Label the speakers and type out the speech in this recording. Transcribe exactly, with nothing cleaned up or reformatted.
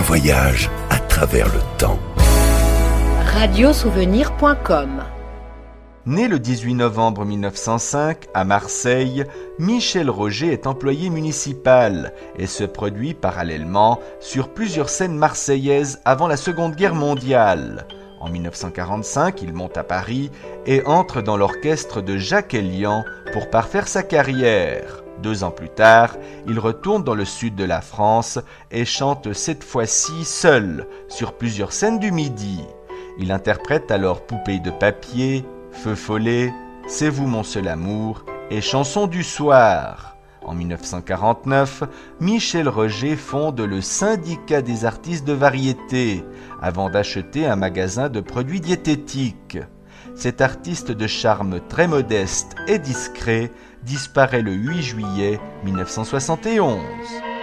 Speaker 1: voyage à travers le temps.
Speaker 2: radiosouvenir point com.
Speaker 3: Né le dix-huit novembre mille neuf cent cinq à Marseille, Michel Roger est employé municipal et se produit parallèlement sur plusieurs scènes marseillaises avant la Seconde Guerre mondiale. En mille neuf cent quarante-cinq, il monte à Paris et entre dans l'orchestre de Jacques Elian pour parfaire sa carrière. Deux ans plus tard, il retourne dans le sud de la France et chante cette fois-ci seul sur plusieurs scènes du Midi. Il interprète alors Poupée de papier, Feu follet, C'est vous mon seul amour et Chanson du soir. En mille neuf cent quarante-neuf, Michel Roger fonde le Syndicat des artistes de variété avant d'acheter un magasin de produits diététiques. Cet artiste de charme très modeste et discret disparaît le huit juillet mille neuf cent soixante et onze.